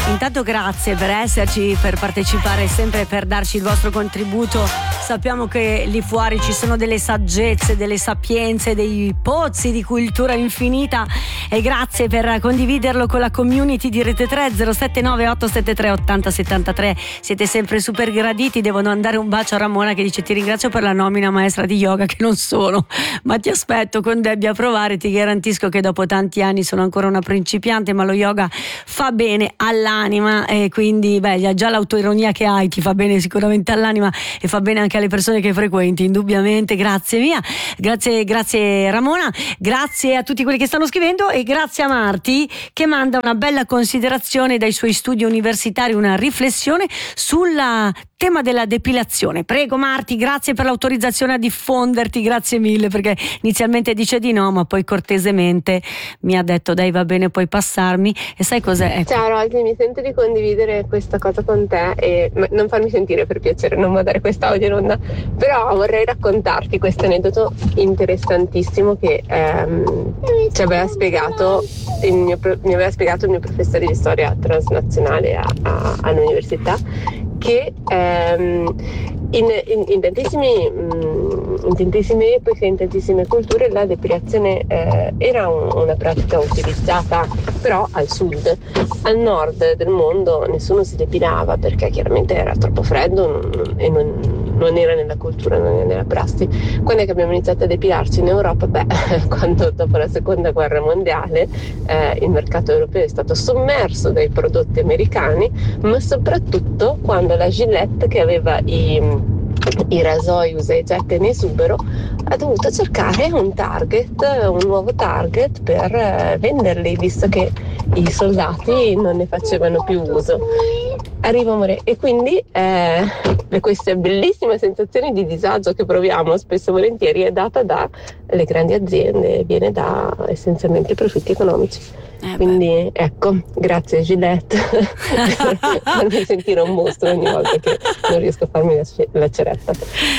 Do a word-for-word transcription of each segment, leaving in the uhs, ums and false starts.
Intanto grazie per esserci, per partecipare sempre, per darci il vostro contributo. Sappiamo che lì fuori ci sono delle saggezze, delle sapienze, dei pozzi di cultura infinita, e grazie per condividerlo con la community di Rete tre. Zero sette nove otto sette tre otto zero sette tre. Siete sempre super graditi. Devo mandare un bacio a Ramona che dice: ti ringrazio per la nomina maestra di yoga che non sono, ma ti aspetto con Debbie a provare. Ti garantisco che dopo tanti anni sono ancora una principiante, ma lo yoga fa bene all'anima, e quindi beh, già l'autoironia che hai ti fa bene sicuramente all'anima e fa bene anche alle persone che frequenti, indubbiamente. Grazie mia, grazie, grazie Ramona, grazie a tutti quelli che stanno scrivendo, e grazie a Marti che manda una bella considerazione dai suoi studi universitari, una riflessione sul tema della depilazione. Prego Marti, grazie per l'autorizzazione a diffonderti, grazie mille, perché inizialmente dice di no, ma poi cortesemente mi ha detto dai va bene, puoi passarmi. E sai cos'è? Ecco. Ciao Rosy, mi sento di condividere questa cosa con te, e non farmi sentire per piacere, non mandare quest'audio in onda, però vorrei raccontarti questo aneddoto interessantissimo che ehm, ci aveva spiegato il mio, mi aveva spiegato il mio professore di storia transnazionale a, a, all'università, che ehm, in, in, in, tantissimi, mh, in tantissime epoche, in tantissime culture la depilazione eh, era un, una pratica utilizzata, però al sud. Al nord del mondo nessuno si depilava perché chiaramente era troppo freddo non, e non, non era nella cultura, non era nella prassi. Quando è che abbiamo iniziato a depilarci in Europa? Beh, quando dopo la seconda guerra mondiale eh, il mercato europeo è stato sommerso dai prodotti americani, ma soprattutto quando la Gillette, che aveva i i rasoi usa e getta in esubero, ha dovuto cercare un target, un nuovo target per eh, venderli, visto che i soldati non ne facevano più uso. Arrivo amore, e quindi eh, questa bellissima sensazione di disagio che proviamo spesso e volentieri è data dalle grandi aziende, viene da essenzialmente profitti economici. Eh quindi ecco, grazie Gillette per farmi sentire un mostro ogni volta che non riesco a farmi la, la ceretta,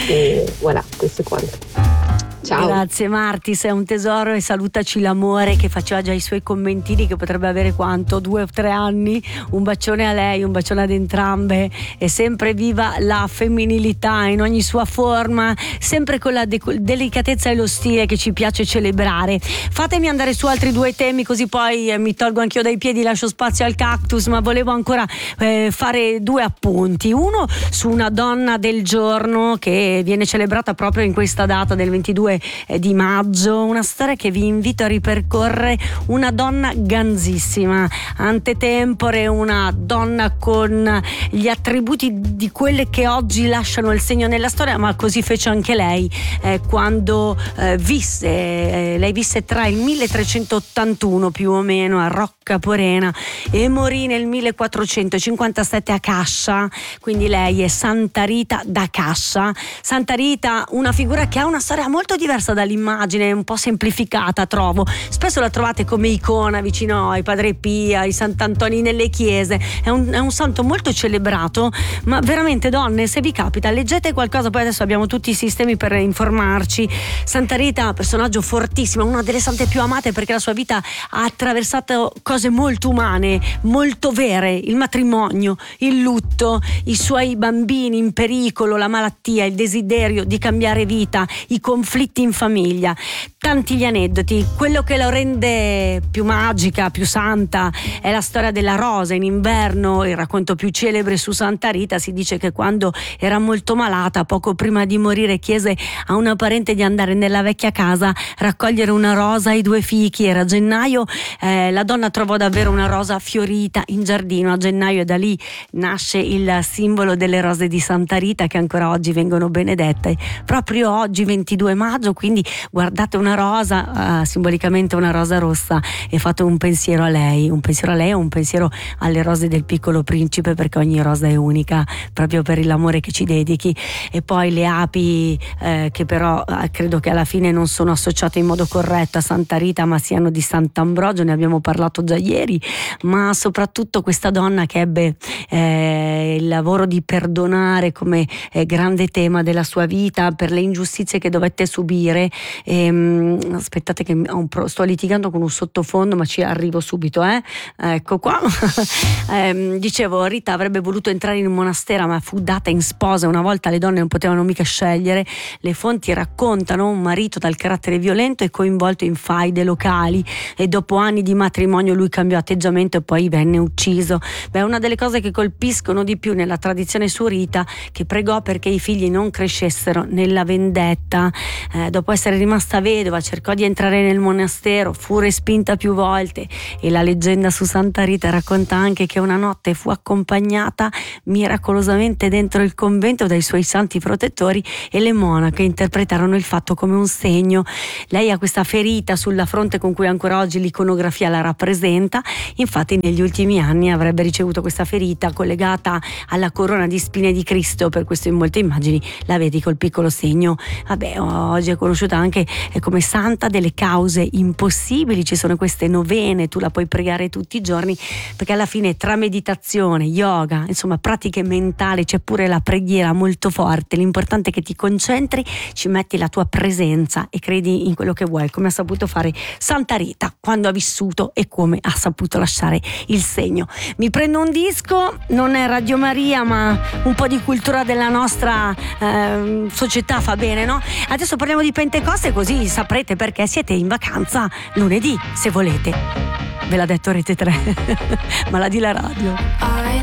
e voilà, questo è quanto. Ciao. Grazie Marti, sei un tesoro, e salutaci l'amore che faceva già i suoi commentini, che potrebbe avere quanto, due o tre anni. Un bacione a lei, un bacione ad entrambe, e sempre viva la femminilità in ogni sua forma, sempre con la de- delicatezza e lo stile che ci piace celebrare. Fatemi andare su altri due temi, così poi eh, mi tolgo anch'io dai piedi, lascio spazio al cactus, ma volevo ancora eh, fare due appunti. Uno su una donna del giorno che viene celebrata proprio in questa data del ventidue di maggio, una storia che vi invito a ripercorrere, una donna ganzissima, antetempore, una donna con gli attributi di quelle che oggi lasciano il segno nella storia, ma così fece anche lei eh, quando eh, visse, eh, lei visse tra il milletrecentottantuno più o meno a Rocca Porena e morì nel millequattrocentocinquantasette a Cascia, quindi lei è Santa Rita da Cascia. Santa Rita, una figura che ha una storia molto diversa dall'immagine, un po' semplificata trovo, spesso la trovate come icona vicino ai Padre Pia, ai Sant'Antoni nelle chiese, è un, è un santo molto celebrato, ma veramente donne, se vi capita leggete qualcosa, poi adesso abbiamo tutti i sistemi per informarci. Santa Rita, personaggio fortissimo, una delle sante più amate perché la sua vita ha attraversato cose molto umane, molto vere, il matrimonio, il lutto, i suoi bambini in pericolo, la malattia, il desiderio di cambiare vita, i conflitti in famiglia, tanti gli aneddoti. Quello che la rende più magica, più santa, è la storia della rosa in inverno, il racconto più celebre su Santa Rita. Si dice che quando era molto malata, poco prima di morire, chiese a una parente di andare nella vecchia casa, raccogliere una rosa e due fichi. Era gennaio, eh, la donna trovò davvero una rosa fiorita in giardino a gennaio, e da lì nasce il simbolo delle rose di Santa Rita, che ancora oggi vengono benedette proprio oggi ventidue maggio. Quindi guardate una rosa, uh, simbolicamente una rosa rossa, e fate un pensiero a lei, un pensiero a lei o un pensiero alle rose del Piccolo Principe, perché ogni rosa è unica proprio per l'amore che ci dedichi. E poi le api eh, che però eh, credo che alla fine non sono associate in modo corretto a Santa Rita, ma siano di Sant'Ambrogio, ne abbiamo parlato già ieri. Ma soprattutto questa donna che ebbe eh, il lavoro di perdonare come eh, grande tema della sua vita per le ingiustizie che dovette subire, ehm, ehm, aspettate che ho un pro- sto litigando con un sottofondo, ma ci arrivo subito, eh? Ecco qua. ehm, dicevo, Rita avrebbe voluto entrare in un monastero, ma fu data in sposa. Una volta le donne non potevano mica scegliere. Le fonti raccontano un marito dal carattere violento e coinvolto in faide locali, e dopo anni di matrimonio lui cambiò atteggiamento e poi venne ucciso. Beh, una delle cose che colpiscono di più nella tradizione su Rita, che pregò perché i figli non crescessero nella vendetta. Eh, dopo essere rimasta vedova cercò di entrare nel monastero, fu respinta più volte, e la leggenda su Santa Rita racconta anche che una notte fu accompagnata miracolosamente dentro il convento dai suoi santi protettori, e le monache interpretarono il fatto come un segno. Lei ha questa ferita sulla fronte con cui ancora oggi l'iconografia la rappresenta. Infatti negli ultimi anni avrebbe ricevuto questa ferita collegata alla corona di spine di Cristo, per questo in molte immagini la vedi col piccolo segno. Vabbè, oggi è conosciuta anche come santa delle cause impossibili. Ci sono queste novene, tu la puoi pregare tutti i giorni, perché alla fine tra meditazione, yoga, insomma pratiche mentali, c'è pure la preghiera molto forte. L'importante è che ti concentri, ci metti la tua presenza e credi in quello che vuoi, come ha saputo fare Santa Rita quando ha vissuto e come ha saputo lasciare il segno. Mi prendo un disco, non è Radio Maria ma un po' di cultura della nostra eh, società fa bene, no? Adesso parliamo di Pentecoste, così saprete perché siete in vacanza lunedì, se volete. Ve l'ha detto Rete tre, ma la di la radio.